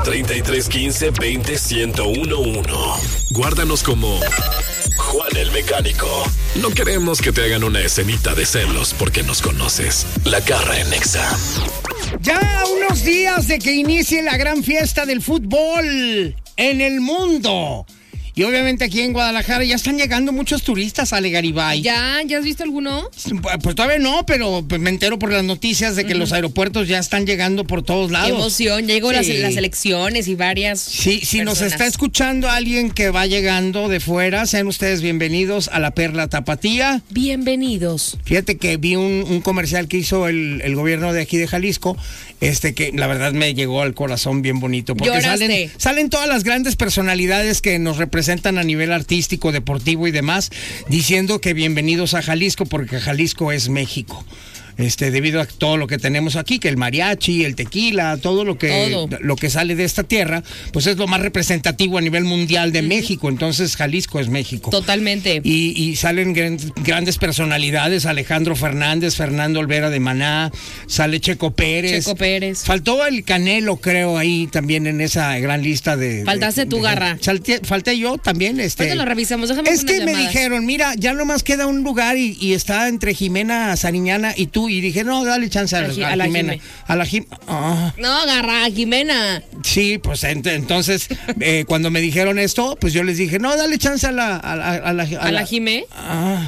3315-20-1011. Guárdanos como Juan el Mecánico. No queremos que te hagan una escenita de celos porque nos conoces. La Garra en Nexa. Ya a unos días de que inicie la gran fiesta del fútbol en el mundo. Y obviamente aquí en Guadalajara ya están llegando muchos turistas a Ale Garibay. ¿Ya has visto alguno? Pues todavía no, pero me entero por las noticias de que los aeropuertos ya están llegando por todos lados. Qué emoción, ya llegó Sí. las elecciones y varias Sí, si nos personas. está escuchando alguien que va llegando de fuera, sean ustedes bienvenidos a la Perla Tapatía. Bienvenidos. Fíjate que vi un comercial que hizo el gobierno de aquí de Jalisco, que la verdad me llegó al corazón bien bonito. Porque ¿Lloraste? salen todas las grandes personalidades que nos representan a nivel artístico, deportivo y demás, diciendo que bienvenidos a Jalisco, porque Jalisco es México. Debido a todo lo que tenemos aquí, que el mariachi, el tequila, todo lo que sale de esta tierra, pues es lo más representativo a nivel mundial de México. Entonces Jalisco es México. Totalmente. Y salen grandes personalidades, Alejandro Fernández, Fernando Olvera de Maná, sale Checo Pérez. Faltó el Canelo, creo, ahí también en esa gran lista de... Faltaste tu Garra. Falté yo también. Ahorita lo revisamos, déjame Es que unas me llamadas. dijeron, mira, ya nomás queda un lugar y está entre Jimena Sariñana y tú. Y dije, no, dale chance a la Jimena. Jime. A la Jimena. No, Garra, Jimena. Sí, pues entonces, cuando me dijeron esto, pues yo les dije, no, dale chance a la Jime. Ah,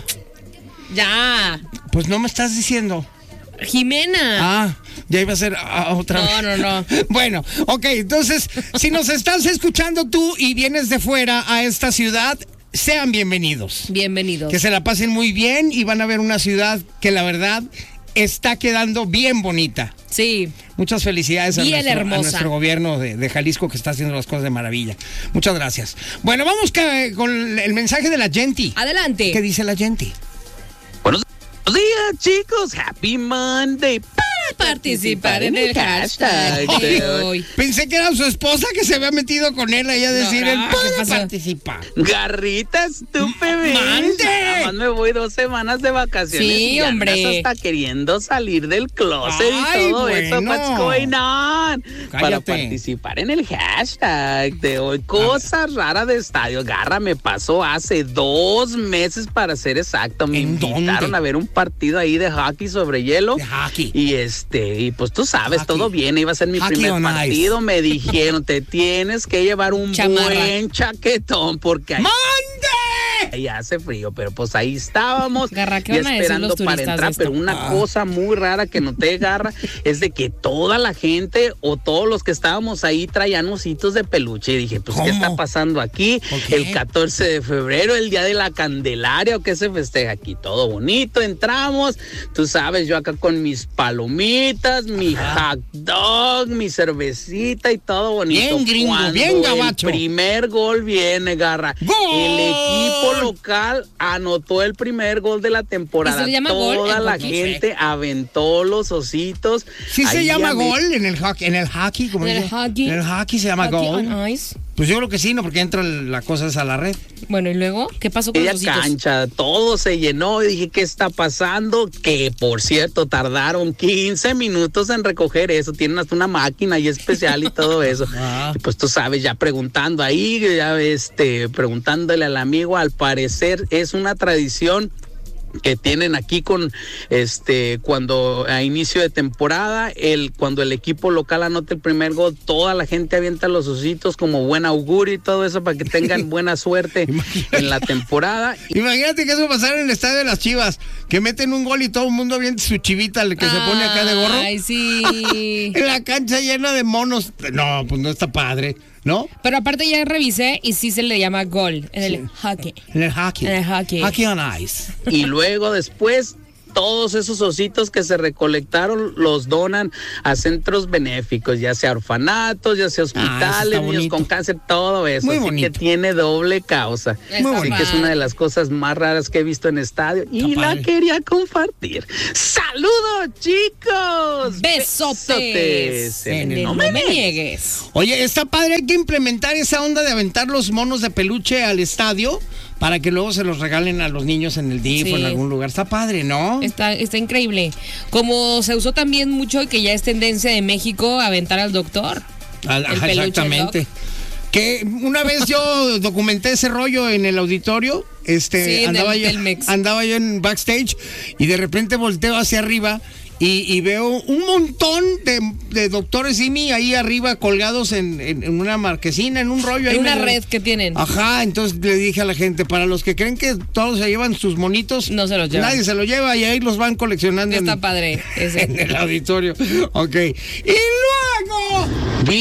Ya. pues no me estás diciendo. Jimena. Ya iba a ser otra vez. No. Bueno, ok, entonces, si nos estás escuchando tú y vienes de fuera a esta ciudad, sean bienvenidos. Bienvenidos. Que se la pasen muy bien y van a ver una ciudad que la verdad está quedando bien bonita. Sí. Muchas felicidades a hermosa. nuestro gobierno de Jalisco, que está haciendo las cosas de maravilla. Muchas gracias. Bueno, vamos con el mensaje de la Genti. Adelante. ¿Qué dice la Genti? Buenos días, chicos. Happy Monday. Participar en el hashtag de hoy. Pensé que era su esposa que se había metido con él ahí a decir ¿qué ¿puedo pasó? participar? Garrita, estúpida. ¡Mande! Nada más me voy 2 semanas de vacaciones. Sí, y andas hombre. hasta queriendo salir del closet Ay, y todo eso. bueno. What's going on? Para Cállate. participar en el hashtag de hoy. Cosas raras de estadio. Garra, me pasó hace 2 meses para ser exacto. Me ¿En invitaron dónde? a ver un partido ahí de hockey sobre hielo. De hockey. Y pues tú sabes, Hockey. todo bien, iba a ser mi Hockey primer on ice. partido. Me dijeron, te tienes que llevar un Chamarra. buen chaquetón porque ahí, ¡Mande! ahí hace frío, pero pues ahí estábamos Garra, ¿qué ya van a decir esperando los para turistas entrar, de esto? pero una cosa muy rara que noté, Garra, es de que toda la gente o todos los que estábamos ahí traían ositos de peluche y dije, pues ¿qué ¿Cómo? está pasando aquí? ¿Por qué? El 14 de febrero, el día de la Candelaria, o qué se festeja aquí, todo bonito, entramos, tú sabes, yo acá con mis palomitas, mi hot dog, mi cervecita y todo bonito. Bien gringo, Cuando bien gabacho. el primer gol viene, Garra. ¡Gol! El equipo local anotó el primer gol de la temporada. ¿Y se le llama gol Toda en la hockey? gente aventó los ositos. Sí se Ahí llama a mí- gol en el hockey, como En el dice. hockey. En el hockey se llama Hockey gol. on ice. Pues yo creo que sí, no, porque entra la cosa esa a la red. Bueno, ¿y luego? ¿Qué pasó con Aquella los ositos? cancha, todo se llenó y dije, ¿qué está pasando? Que, por cierto, tardaron 15 minutos en recoger eso. Tienen hasta una máquina ahí especial y todo eso. Ah. Y pues tú sabes, ya preguntando ahí, ya preguntándole al amigo, al parecer es una tradición que tienen aquí con cuando a inicio de temporada, cuando el equipo local anota el primer gol, toda la gente avienta los ositos como buen augurio y todo eso para que tengan buena suerte en la temporada. Imagínate que eso pasara en el estadio de las Chivas, que meten un gol y todo el mundo avienta su chivita, el que se pone acá de gorro. Ay, sí. En la cancha llena de monos. No, pues no está padre, ¿no? Pero aparte ya revisé y sí se le llama gol en el hockey. En el hockey. En el hockey. Hockey on ice. Y luego después todos esos ositos que se recolectaron los donan a centros benéficos, ya sea orfanatos, ya sea eso hospitales, está niños bonito. con cáncer, todo eso. Muy Así bonito. que tiene doble causa. Muy Así bonito. que es una de las cosas más raras que he visto en estadio y Está la padre. quería compartir. ¡Saludos, chicos! Besotes. En el No me niegues. Oye, está padre, hay que implementar esa onda de aventar los monos de peluche al estadio para que luego se los regalen a los niños en el DIF Sí. o en algún lugar. Está padre, ¿no? Está increíble. Como se usó también mucho y que ya es tendencia de México aventar al doctor. peluche Exactamente. Que una vez yo documenté ese rollo en el auditorio, Sí, andaba yo en backstage y de repente volteo hacia arriba y veo un montón de doctores Simi ahí arriba colgados en una marquesina, en un rollo. En una red que tienen. Ajá, entonces le dije a la gente, para los que creen que todos se llevan sus monitos, no se los llevan. Nadie se los lleva y ahí los van coleccionando. Está padre ese. En el auditorio. Ok. Y luego...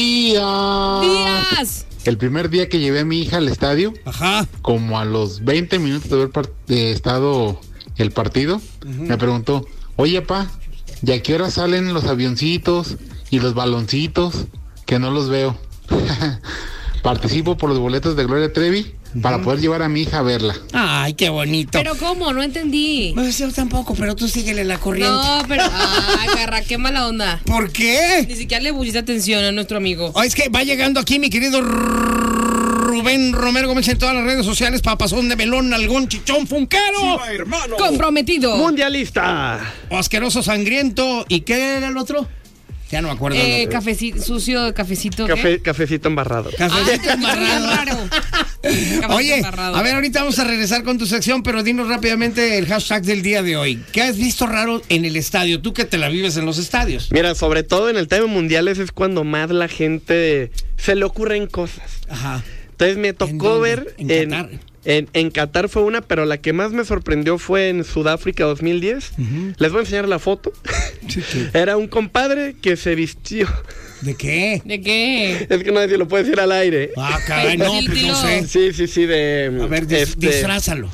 ¡Días! El primer día que llevé a mi hija al estadio, Ajá. como a los 20 minutos de haber estado el partido, me preguntó, oye, pa, ¿y a qué hora salen los avioncitos y los baloncitos? Que no los veo. Participo por los boletos de Gloria Trevi para poder llevar a mi hija a verla. Ay, qué bonito. ¿Pero cómo? No entendí. Pues yo tampoco, pero tú síguele la corriente. No, pero... Ay, Garra, qué mala onda. ¿Por qué? Ni siquiera le pusiste atención a nuestro amigo. Oh, es que va llegando aquí mi querido Rubén Romero Gómez en todas las redes sociales. Papazón de melón, algún chichón funkero. Comprometido. Mundialista. O asqueroso sangriento. ¿Y qué era el otro? Ya no me acuerdo. Cafecito, sucio, cafecito. ¿qué? Cafecito embarrado. Cafecito embarrado. Raro. Oye, embarrado. a ver, ahorita vamos a regresar con tu sección, pero dinos rápidamente el hashtag del día de hoy. ¿Qué has visto raro en el estadio? Tú que te la vives en los estadios. Mira, sobre todo en el tema mundiales es cuando más la gente se le ocurren cosas. Ajá. Entonces me tocó ver ¿En Qatar? En Qatar fue una, pero la que más me sorprendió fue en Sudáfrica 2010. Les voy a enseñar la foto. Sí. Era un compadre que se vistió. ¿De qué? ¿De qué? Es que no sé si lo puedo decir al aire. Ah, caray, no, pues no sé. Sí, de... A ver, disfrázalo.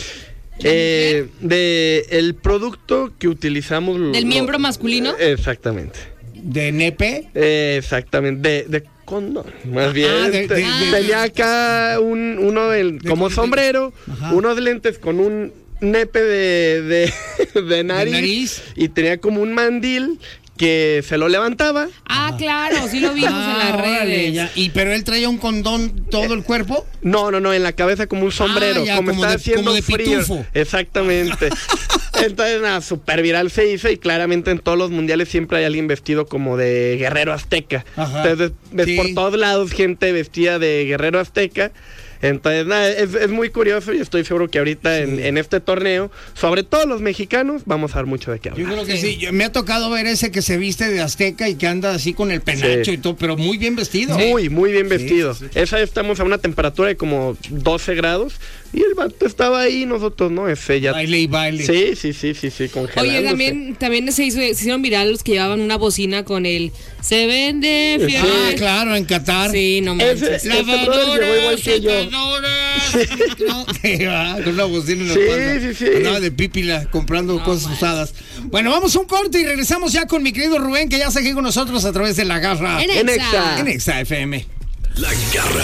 De el producto que utilizamos... ¿Del miembro masculino? Exactamente. ¿De nepe? Exactamente, de condón, más bien. Tenía acá uno como sombrero, unos lentes con un nepe de nariz y tenía como un mandil que se lo levantaba. Ah, claro, sí lo vimos en las redes. Ya. ¿Pero él traía un condón todo el cuerpo? No, en la cabeza como un sombrero, ya, como está haciendo como de frío. pitufo. Exactamente. Entonces, nada, súper viral se hizo y claramente en todos los mundiales siempre hay alguien vestido como de guerrero azteca. Ajá. Entonces, ves por todos lados gente vestida de guerrero azteca. Entonces, nada, es muy curioso y estoy seguro que ahorita en este torneo, sobre todo los mexicanos, vamos a dar mucho de qué hablar. Yo creo que sí. Me ha tocado ver ese que se viste de azteca y que anda así con el penacho y todo, pero muy bien vestido. Muy bien vestido. Sí. Esa estamos a una temperatura de como 12 grados y el vato estaba ahí, nosotros no, ese ya... Baile y baile. Sí, congelándose. Oye, también se hicieron viral los que llevaban una bocina con el se vende fiel. Ah, claro, en Qatar. Sí, no manches. Ese brother llegó igual que yo. No, con una bocina en la espalda. Sí. Andaba de pípila comprando cosas usadas. Bueno, vamos a un corte y regresamos ya con mi querido Rubén, que ya está aquí con nosotros a través de La Garra. En Exa. En Exa FM. La Garra